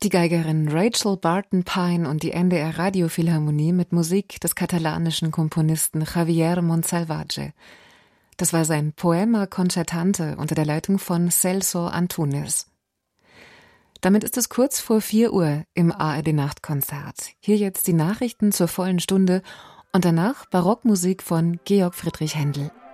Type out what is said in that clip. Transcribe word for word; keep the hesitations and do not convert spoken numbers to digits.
Die Geigerin Rachel Barton Pine und die N D R Radiophilharmonie mit Musik des katalanischen Komponisten Javier Monsalvatge. Das war sein Poema Concertante unter der Leitung von Celso Antunes. Damit ist es kurz vor vier Uhr im A R D-Nachtkonzert. Hier jetzt die Nachrichten zur vollen Stunde und danach Barockmusik von Georg Friedrich Händel.